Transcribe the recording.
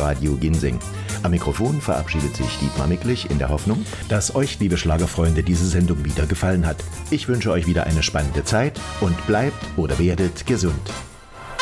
Radio Ginsing. Am Mikrofon verabschiedet sich Dietmar Micklich in der Hoffnung, dass euch, liebe Schlagerfreunde, diese Sendung wieder gefallen hat. Ich wünsche euch wieder eine spannende Zeit und bleibt oder werdet gesund.